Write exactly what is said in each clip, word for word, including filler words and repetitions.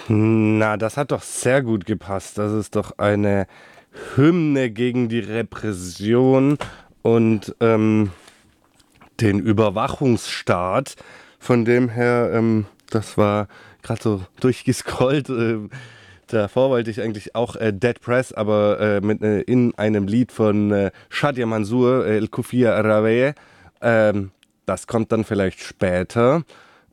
Na, das hat doch sehr gut gepasst. Das ist doch eine Hymne gegen die Repression und ähm, den Überwachungsstaat. Von dem her, ähm, das war gerade so durchgescrollt. Äh, davor wollte ich eigentlich auch äh, Dead Press, aber äh, mit, äh, in einem Lied von äh, Shadia Mansour, äh, El Kufia Arawe. Ähm, das kommt dann vielleicht später.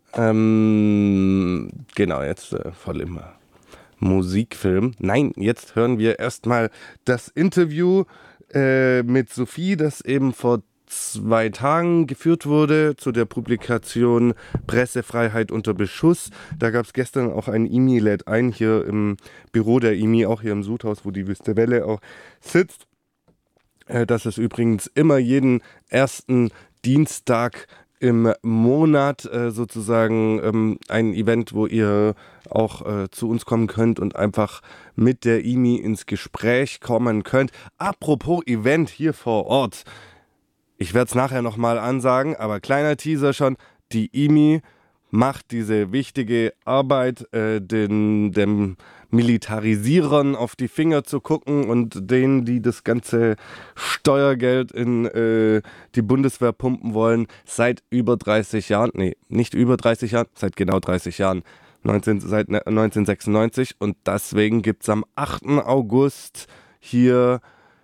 Ähm, genau, jetzt äh, voll im Musikfilm. Nein, jetzt hören wir erstmal das Interview äh, mit Sophie, das eben vor zwei Tagen geführt wurde zu der Publikation Pressefreiheit unter Beschuss. Da gab es gestern auch ein I M I lädt ein, hier im Büro der I M I, auch hier im Sudhaus, wo die Wüste Welle auch sitzt. Äh, das ist übrigens immer jeden ersten Dienstag im Monat äh, sozusagen ähm, ein Event, wo ihr auch äh, zu uns kommen könnt und einfach mit der I M I ins Gespräch kommen könnt. Apropos Event hier vor Ort. Ich werde es nachher nochmal ansagen, aber kleiner Teaser schon. Die I M I macht diese wichtige Arbeit, äh, den, dem Militarisierern auf die Finger zu gucken und denen, die das ganze Steuergeld in äh, die Bundeswehr pumpen wollen, seit über dreißig Jahren, nee, nicht über dreißig Jahren, seit genau dreißig Jahren, neunzehn, seit neunzehnhundertsechsundneunzig, und deswegen gibt es am achten August hier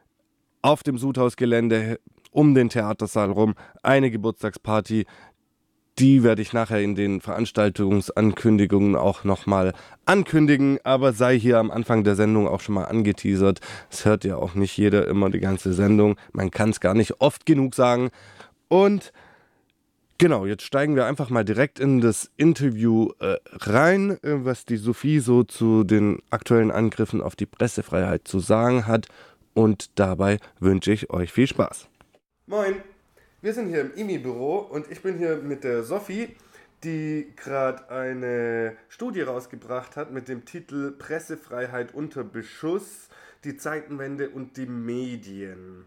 auf dem Sudhausgelände um den Theatersaal rum eine Geburtstagsparty. Die werde ich nachher in den Veranstaltungsankündigungen auch nochmal ankündigen, aber sei hier am Anfang der Sendung auch schon mal angeteasert. Es hört ja auch nicht jeder immer die ganze Sendung. Man kann es gar nicht oft genug sagen. Und genau, jetzt steigen wir einfach mal direkt in das Interview äh, rein, äh, was die Sophie so zu den aktuellen Angriffen auf die Pressefreiheit zu sagen hat. Und dabei wünsche ich euch viel Spaß. Moin! Wir sind hier im I M I-Büro und ich bin hier mit der Sophie, die gerade eine Studie rausgebracht hat mit dem Titel Pressefreiheit unter Beschuss, die Zeitenwende und die Medien.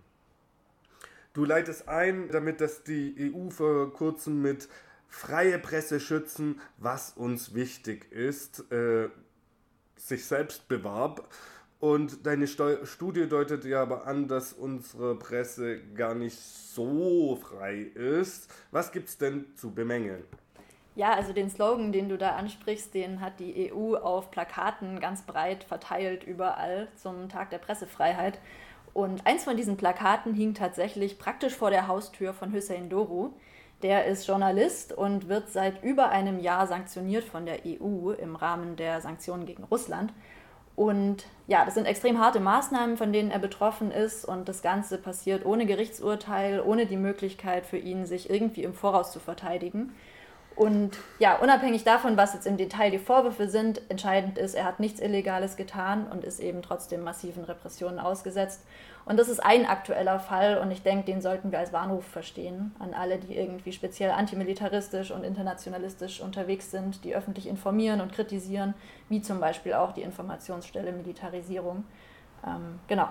Du leitest ein, damit dass die E U vor kurzem mit freie Presse schützen, was uns wichtig ist, äh, sich selbst bewarb. Und deine Steu- Studie deutet ja aber an, dass unsere Presse gar nicht so frei ist. Was gibt's denn zu bemängeln? Ja, also den Slogan, den du da ansprichst, den hat die E U auf Plakaten ganz breit verteilt überall zum Tag der Pressefreiheit. Und eins von diesen Plakaten hing tatsächlich praktisch vor der Haustür von Hüseyin Doğru. Der ist Journalist und wird seit über einem Jahr sanktioniert von der E U im Rahmen der Sanktionen gegen Russland. Und ja, das sind extrem harte Maßnahmen, von denen er betroffen ist, und das Ganze passiert ohne Gerichtsurteil, ohne die Möglichkeit für ihn, sich irgendwie im Voraus zu verteidigen. Und ja, unabhängig davon, was jetzt im Detail die Vorwürfe sind, entscheidend ist, er hat nichts Illegales getan und ist eben trotzdem massiven Repressionen ausgesetzt. Und das ist ein aktueller Fall, und ich denke, den sollten wir als Warnruf verstehen an alle, die irgendwie speziell antimilitaristisch und internationalistisch unterwegs sind, die öffentlich informieren und kritisieren, wie zum Beispiel auch die Informationsstelle Militarisierung. Ähm, genau.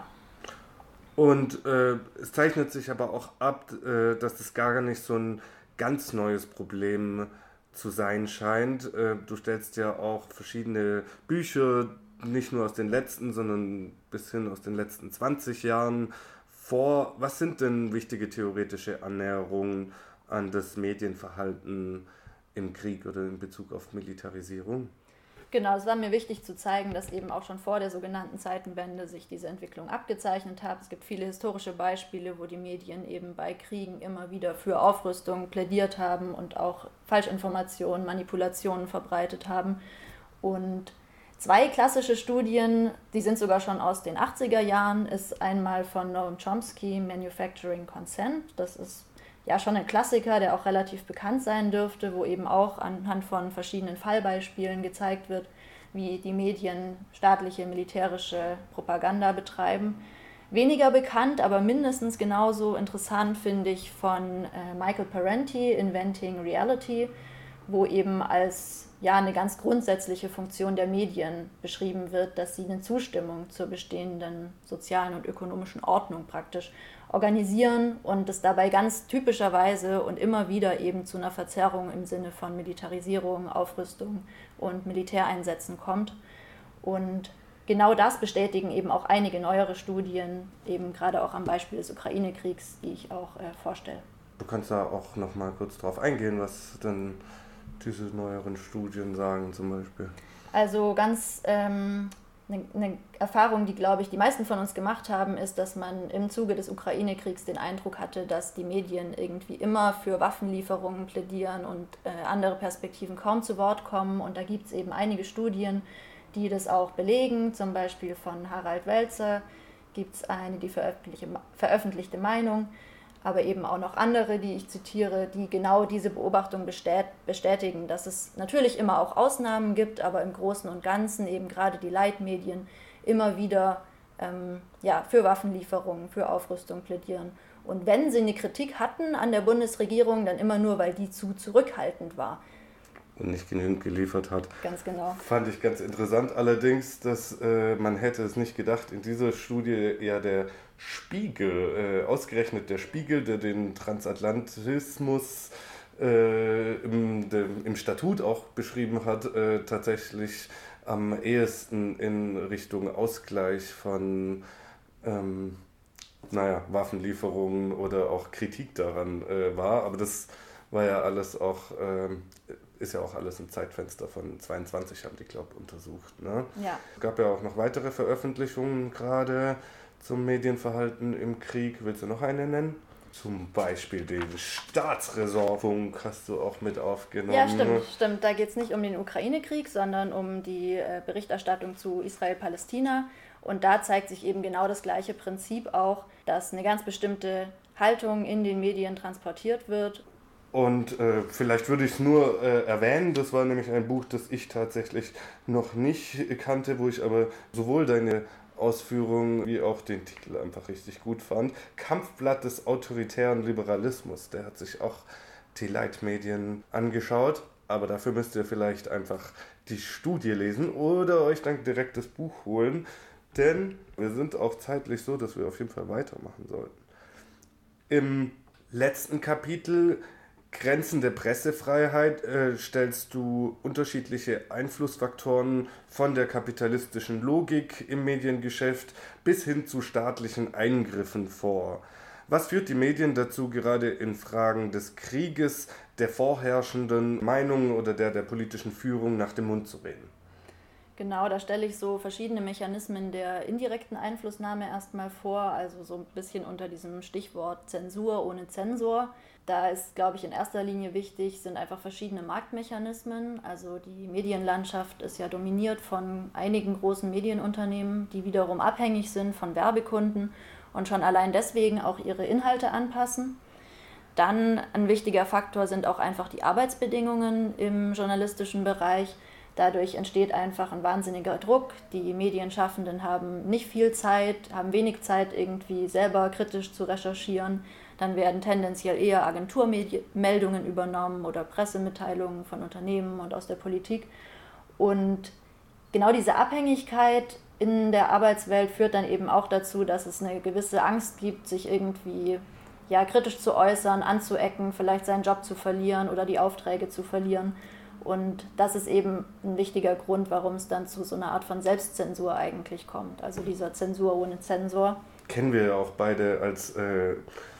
Und äh, es zeichnet sich aber auch ab, äh, dass das gar nicht so ein ganz neues Problem zu sein scheint. Äh, du stellst ja auch verschiedene Bücher, nicht nur aus den letzten, sondern bis hin aus den letzten zwanzig Jahren vor. Was sind denn wichtige theoretische Annäherungen an das Medienverhalten im Krieg oder in Bezug auf Militarisierung? Genau, es war mir wichtig zu zeigen, dass eben auch schon vor der sogenannten Zeitenwende sich diese Entwicklung abgezeichnet hat. Es gibt viele historische Beispiele, wo die Medien eben bei Kriegen immer wieder für Aufrüstung plädiert haben und auch Falschinformationen, Manipulationen verbreitet haben. Und zwei klassische Studien, die sind sogar schon aus den achtziger Jahren, ist einmal von Noam Chomsky, Manufacturing Consent. Das ist ja schon ein Klassiker, der auch relativ bekannt sein dürfte, wo eben auch anhand von verschiedenen Fallbeispielen gezeigt wird, wie die Medien staatliche, militärische Propaganda betreiben. Weniger bekannt, aber mindestens genauso interessant finde ich von äh, Michael Parenti, Inventing Reality, wo eben als ja, eine ganz grundsätzliche Funktion der Medien beschrieben wird, dass sie eine Zustimmung zur bestehenden sozialen und ökonomischen Ordnung praktisch organisieren und es dabei ganz typischerweise und immer wieder eben zu einer Verzerrung im Sinne von Militarisierung, Aufrüstung und Militäreinsätzen kommt. Und genau das bestätigen eben auch einige neuere Studien, eben gerade auch am Beispiel des Ukraine-Kriegs, die ich auch äh, vorstelle. Du kannst da auch noch mal kurz drauf eingehen, was denn diese neueren Studien sagen zum Beispiel. Also ganz ähm, eine, eine Erfahrung, die, glaube ich, die meisten von uns gemacht haben, ist, dass man im Zuge des Ukraine-Kriegs den Eindruck hatte, dass die Medien irgendwie immer für Waffenlieferungen plädieren und äh, andere Perspektiven kaum zu Wort kommen. Und da gibt es eben einige Studien, die das auch belegen. Zum Beispiel von Harald Welzer gibt es eine, die veröffentlichte, veröffentlichte Meinung, aber eben auch noch andere, die ich zitiere, die genau diese Beobachtung bestätigen, dass es natürlich immer auch Ausnahmen gibt, aber im Großen und Ganzen eben gerade die Leitmedien immer wieder ähm, ja, für Waffenlieferungen, für Aufrüstung plädieren. Und wenn sie eine Kritik hatten an der Bundesregierung, dann immer nur, weil die zu zurückhaltend war. Und nicht genügend geliefert hat. Ganz genau. Fand ich ganz interessant allerdings, dass äh, man hätte es nicht gedacht, in dieser Studie ja der Spiegel, äh, ausgerechnet der Spiegel, der den Transatlantismus äh, im, dem, im Statut auch beschrieben hat, äh, tatsächlich am ehesten in Richtung Ausgleich von ähm, naja, Waffenlieferungen oder auch Kritik daran äh, war. Aber das war ja alles auch, äh, ist ja auch alles im Zeitfenster von zweiundzwanzig, haben die, glaube ich, untersucht. Ne? Ja. Es gab ja auch noch weitere Veröffentlichungen gerade zum Medienverhalten im Krieg. Willst du noch eine nennen? Zum Beispiel den Staatsräsonfunk hast du auch mit aufgenommen. Ja, stimmt, stimmt. Da geht es nicht um den Ukraine-Krieg, sondern um die äh, Berichterstattung zu Israel-Palästina. Und da zeigt sich eben genau das gleiche Prinzip auch, dass eine ganz bestimmte Haltung in den Medien transportiert wird. Und äh, vielleicht würde ich es nur äh, erwähnen, das war nämlich ein Buch, das ich tatsächlich noch nicht kannte, wo ich aber sowohl deine Ausführungen wie auch den Titel einfach richtig gut fand. Kampfblatt des autoritären Liberalismus, der hat sich auch die Leitmedien angeschaut, aber dafür müsst ihr vielleicht einfach die Studie lesen oder euch dann direkt das Buch holen, denn wir sind auch zeitlich so, dass wir auf jeden Fall weitermachen sollten. Im letzten Kapitel Grenzen der Pressefreiheit äh, stellst du unterschiedliche Einflussfaktoren von der kapitalistischen Logik im Mediengeschäft bis hin zu staatlichen Eingriffen vor. Was führt die Medien dazu, gerade in Fragen des Krieges, der vorherrschenden Meinung oder der der politischen Führung nach dem Mund zu reden? Genau, da stelle ich so verschiedene Mechanismen der indirekten Einflussnahme erstmal vor, also so ein bisschen unter diesem Stichwort Zensur ohne Zensor. Da ist, glaube ich, in erster Linie wichtig, sind einfach verschiedene Marktmechanismen. Also die Medienlandschaft ist ja dominiert von einigen großen Medienunternehmen, die wiederum abhängig sind von Werbekunden und schon allein deswegen auch ihre Inhalte anpassen. Dann ein wichtiger Faktor sind auch einfach die Arbeitsbedingungen im journalistischen Bereich. Dadurch entsteht einfach ein wahnsinniger Druck. Die Medienschaffenden haben nicht viel Zeit, haben wenig Zeit, irgendwie selber kritisch zu recherchieren. Dann werden tendenziell eher Agenturmeldungen übernommen oder Pressemitteilungen von Unternehmen und aus der Politik. Und genau diese Abhängigkeit in der Arbeitswelt führt dann eben auch dazu, dass es eine gewisse Angst gibt, sich irgendwie ja, kritisch zu äußern, anzuecken, vielleicht seinen Job zu verlieren oder die Aufträge zu verlieren. Und das ist eben ein wichtiger Grund, warum es dann zu so einer Art von Selbstzensur eigentlich kommt. Also dieser Zensur ohne Zensor. Kennen wir ja auch beide als äh,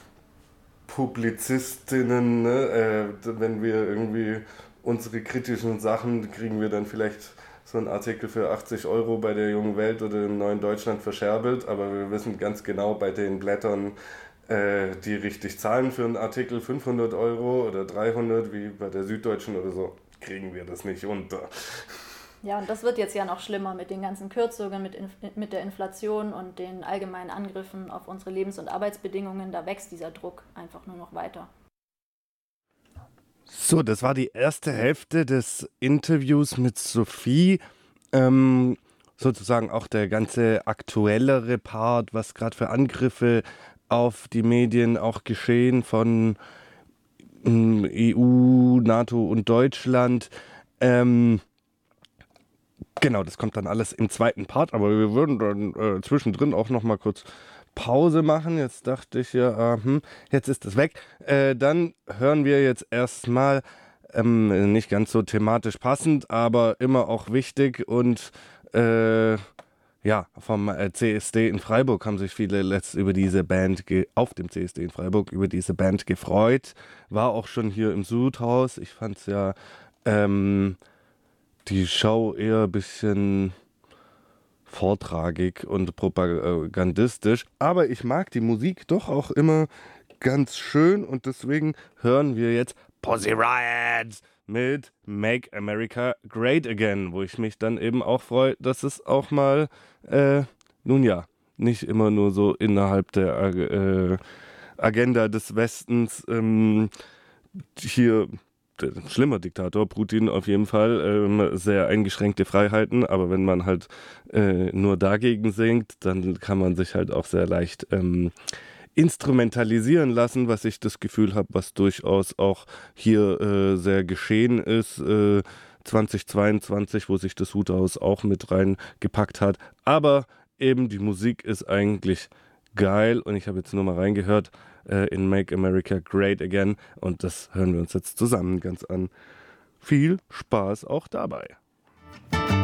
Publizistinnen, ne? äh, wenn wir irgendwie unsere kritischen Sachen, kriegen wir dann vielleicht so einen Artikel für achtzig Euro bei der Jungen Welt oder im Neuen Deutschland verscherbelt, aber wir wissen ganz genau bei den Blättern, äh, die richtig zahlen für einen Artikel fünfhundert Euro oder dreihundert, wie bei der Süddeutschen oder so, kriegen wir das nicht unter. Ja, und das wird jetzt ja noch schlimmer mit den ganzen Kürzungen, mit, mit der Inflation und den allgemeinen Angriffen auf unsere Lebens- und Arbeitsbedingungen. Da wächst dieser Druck einfach nur noch weiter. So, das war die erste Hälfte des Interviews mit Sophie. Ähm, sozusagen auch der ganze aktuellere Part, was gerade für Angriffe auf die Medien auch geschehen von E U, NATO und Deutschland. Ähm, genau, das kommt dann alles im zweiten Part, aber wir würden dann äh, zwischendrin auch noch mal kurz Pause machen. Jetzt dachte ich ja, äh, hm, jetzt ist es weg. Äh, dann hören wir jetzt erstmal, ähm, nicht ganz so thematisch passend, aber immer auch wichtig und äh, ja, vom äh, C S D in Freiburg haben sich viele letzt über diese Band, ge- auf dem C S D in Freiburg, über diese Band gefreut. War auch schon hier im Sudhaus. Ich fand es ja, ähm, die Show eher ein bisschen vortragig und propagandistisch. Aber ich mag die Musik doch auch immer ganz schön und deswegen hören wir jetzt Pussy Riot mit Make America Great Again, wo ich mich dann eben auch freue, dass es auch mal, äh, nun ja, nicht immer nur so innerhalb der äh, Agenda des Westens ähm, hier der schlimmer Diktator, Putin auf jeden Fall, ähm, sehr eingeschränkte Freiheiten, aber wenn man halt äh, nur dagegen singt, dann kann man sich halt auch sehr leicht ähm, instrumentalisieren lassen, was ich das Gefühl habe, was durchaus auch hier äh, sehr geschehen ist, äh, zwanzig zweiundzwanzig, wo sich das Huthaus auch mit reingepackt hat, aber eben die Musik ist eigentlich geil und ich habe jetzt nur mal reingehört äh, in Make America Great Again und das hören wir uns jetzt zusammen ganz an. Viel Spaß auch dabei.